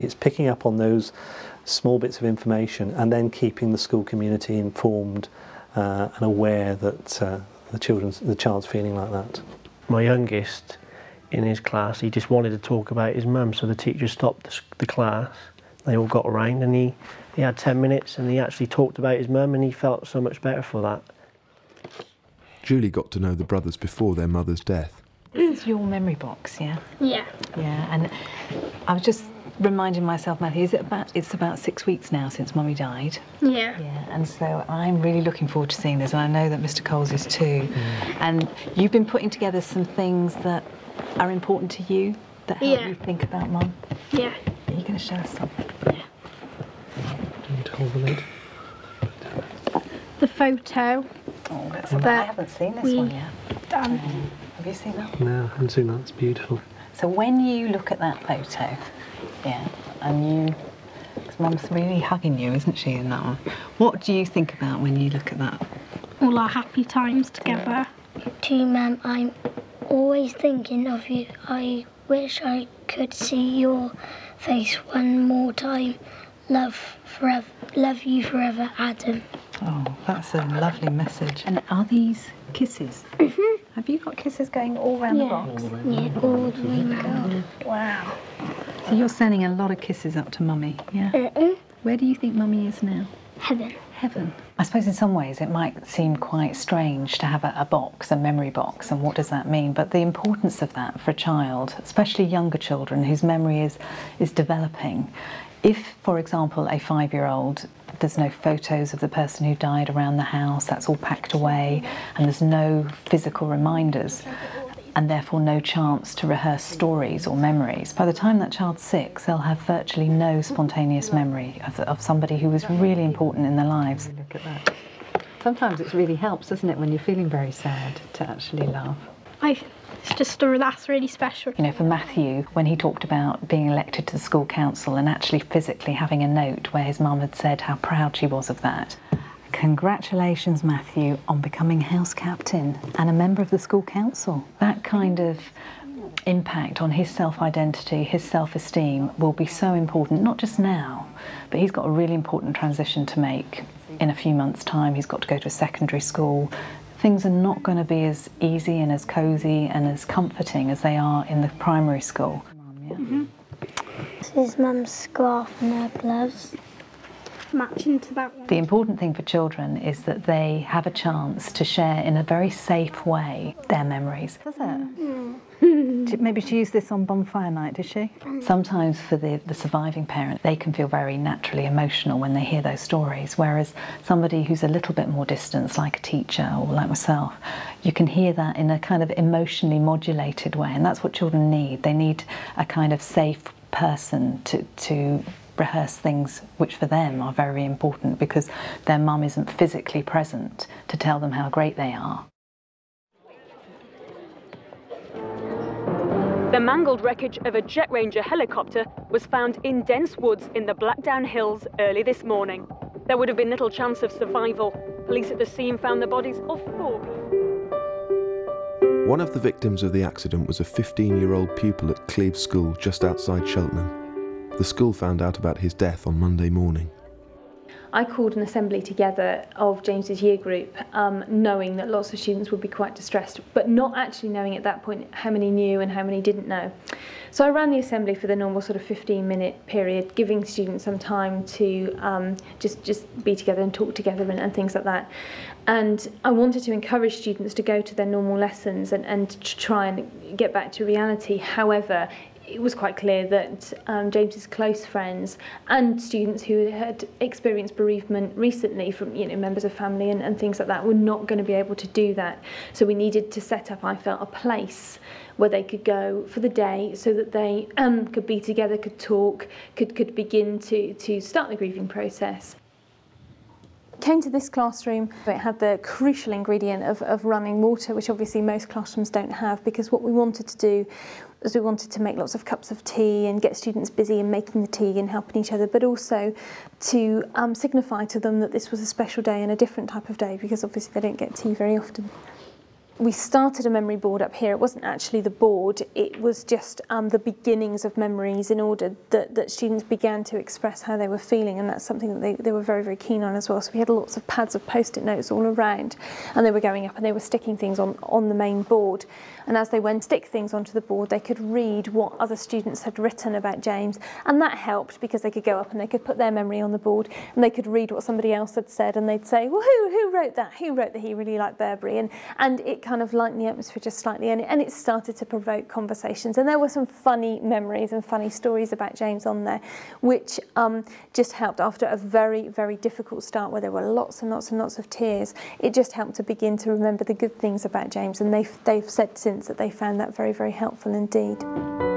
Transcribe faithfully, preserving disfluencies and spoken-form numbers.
It's picking up on those small bits of information and then keeping the school community informed uh, and aware that uh, the children's, the child's feeling like that. My youngest in his class, he just wanted to talk about his mum, so the teacher stopped the, the class. They all got around and he, he had ten minutes and he actually talked about his mum and he felt so much better for that. Julie got to know the brothers before their mother's death. This is your memory box, yeah? Yeah. Yeah, and I was just reminding myself, Matthew, is it about, it's about six weeks now since Mummy died. Yeah. Yeah, and so I'm really looking forward to seeing this, and I know that Mister Coles is too. Mm. And you've been putting together some things that are important to you, that help yeah. you think about Mum. Yeah. Are you going to show us some? Yeah. Do you need to hold the lid? The photo. Oh, that's that I haven't seen this one yet. Um, um, have you seen that? No, I haven't seen that. It's beautiful. So when you look at that photo, yeah, and you, because Mum's really hugging you, isn't she, in that one? What do you think about when you look at that? All our happy times together. To you, Mum, I'm always thinking of you. I wish I could see your face one more time. Love forever. Love you forever, Adam. Oh, that's a lovely message. And are these kisses? Mm-hmm. Have you got kisses going all around yeah. the box? Yeah, all the way around. Wow. So you're sending a lot of kisses up to Mummy, yeah? Uh-uh. Where do you think Mummy is now? Heaven. Heaven. I suppose in some ways it might seem quite strange to have a, a box, a memory box, and what does that mean? But the importance of that for a child, especially younger children whose memory is, is developing. If, for example, a five-year-old, there's no photos of the person who died around the house, that's all packed away, and there's no physical reminders, and therefore no chance to rehearse stories or memories. By the time that child's six, they'll have virtually no spontaneous memory of, of somebody who was really important in their lives. Look at that. Sometimes it really helps, doesn't it, when you're feeling very sad, to actually laugh. I, it's just a, that's really special. You know, for Matthew, when he talked about being elected to the school council and actually physically having a note where his mum had said how proud she was of that. Congratulations, Matthew, on becoming house captain and a member of the school council. That kind of impact on his self-identity, his self-esteem will be so important, not just now, but he's got a really important transition to make in a few months' time. He's got to go to a secondary school. Things are not going to be as easy and as cosy and as comforting as they are in the primary school. Mm-hmm. This is Mum's scarf and her gloves. Matching to that one. The important thing for children is that they have a chance to share in a very safe way their memories. Does it? Mm. Maybe she used this on bonfire night, did she? Sometimes for the, the surviving parent, they can feel very naturally emotional when they hear those stories, whereas somebody who's a little bit more distant, like a teacher or like myself, you can hear that in a kind of emotionally modulated way, and that's what children need. They need a kind of safe person to, to rehearse things which for them are very important because their mum isn't physically present to tell them how great they are. The mangled wreckage of a Jet Ranger helicopter was found in dense woods in the Blackdown Hills early this morning. There would have been little chance of survival. Police at the scene found the bodies of four people. One of the victims of the accident was a fifteen-year-old pupil at Cleves School just outside Cheltenham. The school found out about his death on Monday morning. I called an assembly together of James's year group, um, knowing that lots of students would be quite distressed, but not actually knowing at that point how many knew and how many didn't know. So I ran the assembly for the normal sort of fifteen minute period, giving students some time to um, just, just be together and talk together and, and things like that. And I wanted to encourage students to go to their normal lessons and, and to try and get back to reality. However, it was quite clear that um, James's close friends and students who had experienced bereavement recently from you know members of family and, and things like that were not going to be able to do that. So we needed to set up, I felt, a place where they could go for the day so that they um, could be together, could talk, could, could begin to, to start the grieving process. Came to this classroom, it had the crucial ingredient of, of running water, which obviously most classrooms don't have, because what we wanted to do was we wanted to make lots of cups of tea and get students busy in making the tea and helping each other, but also to um, signify to them that this was a special day and a different type of day, because obviously they don't get tea very often. we started a memory board up here. It wasn't actually the board, it was just um, the beginnings of memories in order that, that students began to express how they were feeling, and that's something that they, they were very, very keen on as well. So we had lots of pads of post-it notes all around, and they were going up and they were sticking things on, on the main board. And as they went to stick things onto the board, they could read what other students had written about James, and that helped because they could go up and they could put their memory on the board and they could read what somebody else had said, and they'd say, well, who, who wrote that? Who wrote that he really liked Burberry? And, and it kind of lightened the atmosphere just slightly, and it, and it started to provoke conversations. And there were some funny memories and funny stories about James on there, which um, just helped after a very, very difficult start where there were lots and lots and lots of tears. It just helped to begin to remember the good things about James, and they've, they've said since that they found that very, very helpful indeed.